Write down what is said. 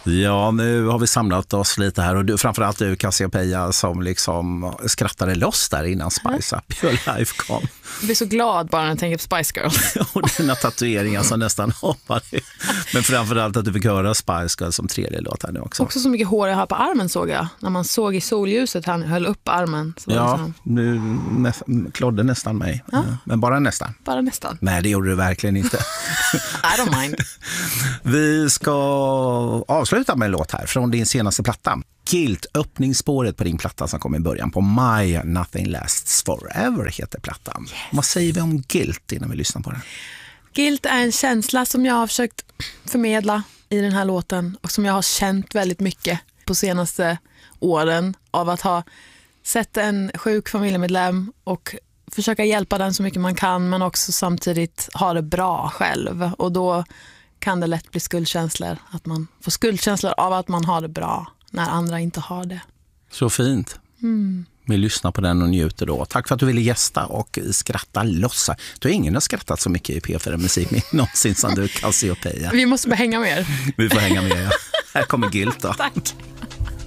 Ja, nu har vi samlat oss lite här och framförallt du Cassiopeia som liksom skrattade loss där innan Spice Up Your Life kom. Jag blir så glad bara när jag tänker på Spice Girls. Och dina tatueringar som nästan hoppade. Men framförallt att du fick höra Spice Girls som tredje låt här nu också. Också så mycket hår jag har på armen såg jag. När man såg i solljuset han höll upp armen. Så ja, nu klodde nästan mig. Ja. Men bara nästan. Bara nästan. Nej, det gjorde du verkligen inte. I don't mind. Vi ska avsluta med en låt här från din senaste platta. Guilt, öppningsspåret på din platta som kom i början på My Nothing Lasts Forever heter plattan. Yes. Vad säger vi om guilt innan vi lyssnar på den? Guilt är en känsla som jag har försökt förmedla i den här låten och som jag har känt väldigt mycket på senaste åren av att ha sett en sjuk familjemedlem och försöka hjälpa den så mycket man kan men också samtidigt ha det bra själv. Och då kan det lätt bli skuldkänslor. Att man får skuldkänslor av att man har det bra när andra inte har det. Så fint. Vi lyssnar på den och njuter då. Tack för att du ville gästa och skratta loss. Du har ingen har skrattat så mycket i P4 Musik någonsin som du Cassiopeia. Vi måste bara hänga mer. Vi får hänga med, ja. Här kommer Guilt då. Tack.